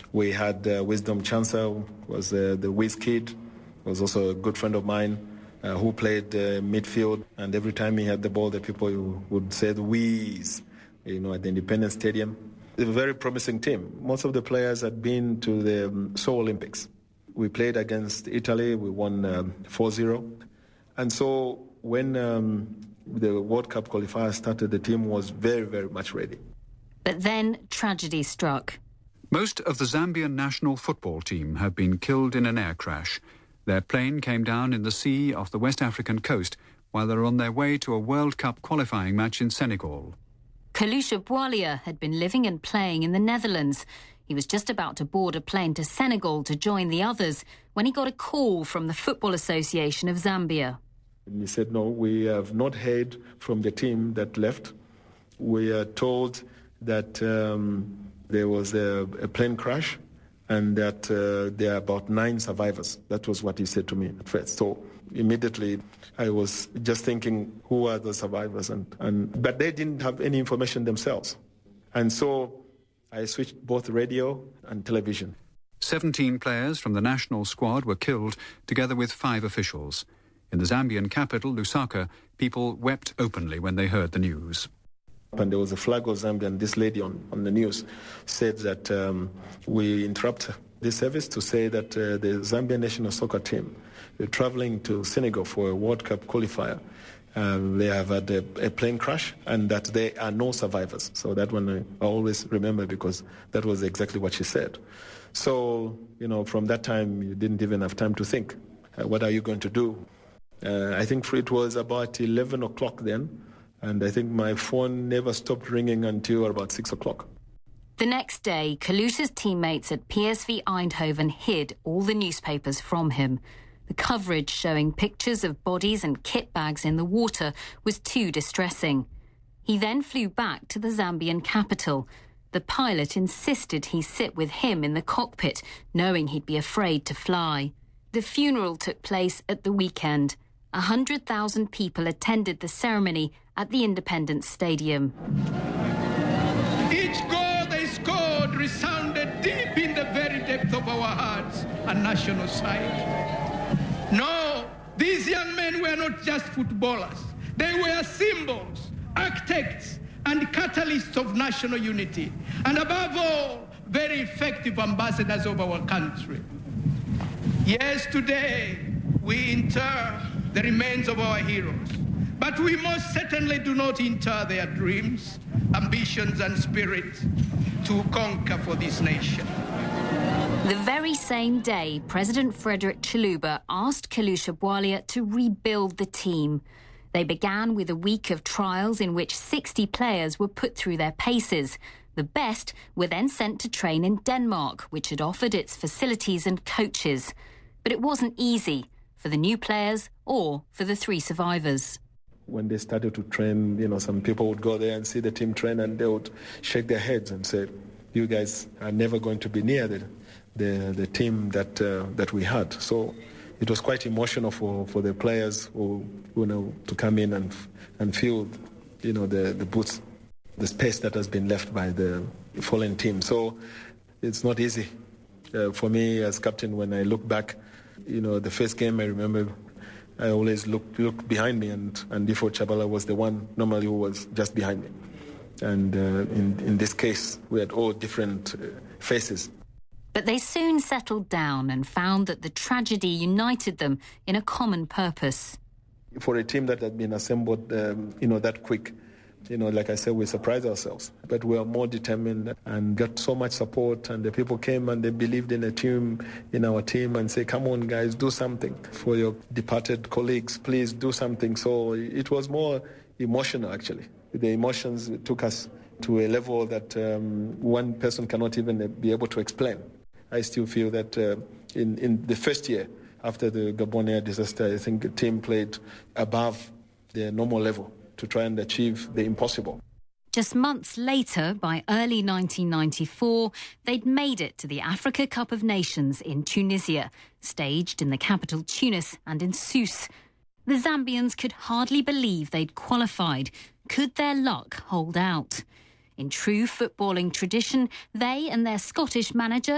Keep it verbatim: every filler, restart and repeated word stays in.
We had uh, Wisdom Chancellor, was uh, the Wiz Kid, was also a good friend of mine, uh, who played uh, midfield. And every time he had the ball, the people would say the Wiz, you know, at the Independence Stadium. A very promising team. Most of the players had been to the um, Seoul Olympics. We played against Italy. We won um, four zero. And so when um, the World Cup qualifier started, the team was very, very much ready. But then tragedy struck. Most of the Zambian national football team have been killed in an air crash. Their plane came down in the sea off the West African coast while they were on their way to a World Cup qualifying match in Senegal. Kalusha Bwalia had been living and playing in the Netherlands. He was just about to board a plane to Senegal to join the others when he got a call from the Football Association of Zambia. And he said, no, we have not heard from the team that left. We are told that um, there was a, a plane crash and that uh, there are about nine survivors. That was what he said to me at first. So immediately I was just thinking, who are the survivors? And, and but they didn't have any information themselves. And so I switched both radio and television. Seventeen players from the national squad were killed, together with five officials. In the Zambian capital, Lusaka, people wept openly when they heard the news. And there was a flag of Zambia, and this lady on, on the news said that um, we interrupt this service to say that uh, the Zambian national soccer team, they're traveling to Senegal for a World Cup qualifier. Um, they have had a, a plane crash and that there are no survivors. So that one I always remember because that was exactly what she said. So, you know, from that time, you didn't even have time to think, uh, what are you going to do? Uh, I think it was about eleven o'clock then. And I think my phone never stopped ringing until about six o'clock. The next day, Kalusha's teammates at P S V Eindhoven hid all the newspapers from him. The coverage showing pictures of bodies and kit bags in the water was too distressing. He then flew back to the Zambian capital. The pilot insisted he sit with him in the cockpit, knowing he'd be afraid to fly. The funeral took place at the weekend. A hundred thousand people attended the ceremony at the Independence Stadium. Each goal they scored resounded deep in the very depth of our hearts and national side. No, these young men were not just footballers. They were symbols, architects, and catalysts of national unity. And above all, very effective ambassadors of our country. Yes, today we inter the remains of our heroes. But we most certainly do not inter their dreams, ambitions and spirit to conquer for this nation. The very same day, President Frederick Chiluba asked Kalusha Bwalia to rebuild the team. They began with a week of trials in which sixty players were put through their paces. The best were then sent to train in Denmark, which had offered its facilities and coaches. But it wasn't easy for the new players or for the three survivors. When they started to train, you know, some people would go there and see the team train and they would shake their heads and say, you guys are never going to be near the the, the team that uh, that we had. So it was quite emotional for, for the players who, you know, to come in and and feel, you know, the, the boots, the space that has been left by the fallen team. So it's not easy uh, for me as captain when I look back. You know, the first game I remember, I always looked looked behind me, and, and Difo Chabala was the one normally who was just behind me. And uh, in, in this case, we had all different uh, faces. But they soon settled down and found that the tragedy united them in a common purpose. For a team that had been assembled, um, you know, that quick, you know, like I said, we surprised ourselves. But we are more determined and got so much support. And the people came and they believed in a team, in our team, and say, come on, guys, do something for your departed colleagues. Please do something. So it was more emotional, actually. The emotions took us to a level that um, one person cannot even be able to explain. I still feel that uh, in, in the first year after the Gabon air disaster, I think the team played above the normal level to try and achieve the impossible. Just months later, by early nineteen ninety-four, they'd made it to the Africa Cup of Nations in Tunisia, staged in the capital Tunis and in Sousse. The Zambians could hardly believe they'd qualified. Could their luck hold out? In true footballing tradition, they and their Scottish manager